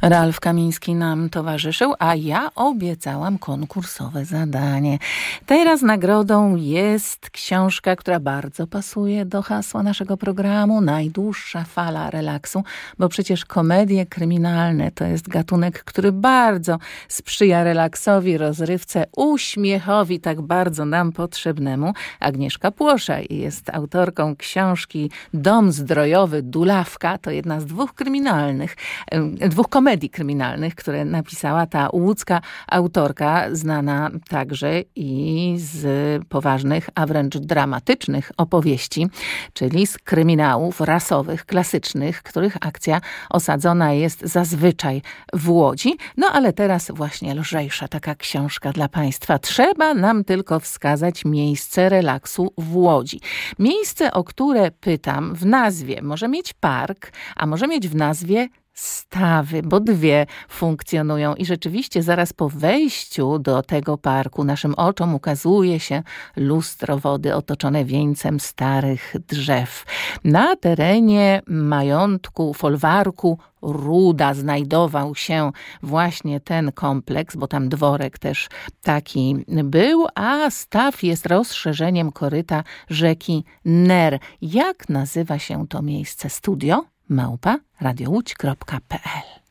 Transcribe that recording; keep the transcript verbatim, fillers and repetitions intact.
Ralf Kamiński nam towarzyszył, a ja obiecałam konkursowe zadanie. Teraz nagrodą jest książka, która bardzo pasuje do hasła naszego programu. Najdłuższa fala relaksu, bo przecież komedie kryminalne to jest gatunek, który bardzo sprzyja relaksowi, rozrywce, uśmiechowi tak bardzo nam potrzebnemu. Agnieszka Płosza jest autorką książki Dom zdrojowy Dulawka. To jedna z dwóch kryminalnych, dwóch komedii kryminalnych, które napisała ta łódzka autorka, znana także i z poważnych, a wręcz dramatycznych opowieści, czyli z kryminałów rasowych, klasycznych, których akcja osadzona jest zazwyczaj w Łodzi. No ale teraz właśnie lżejsza taka książka dla Państwa. Trzeba nam tylko wskazać miejsce relaksu w Łodzi. Miejsce, o które pytam, w nazwie może mieć park, a może mieć w nazwie stawy, bo dwie funkcjonują i rzeczywiście zaraz po wejściu do tego parku naszym oczom ukazuje się lustro wody otoczone wieńcem starych drzew. Na terenie majątku, folwarku Ruda znajdował się właśnie ten kompleks, bo tam dworek też taki był, a staw jest rozszerzeniem koryta rzeki Ner. Jak nazywa się to miejsce? Studio małpa radiołódź kropka pe el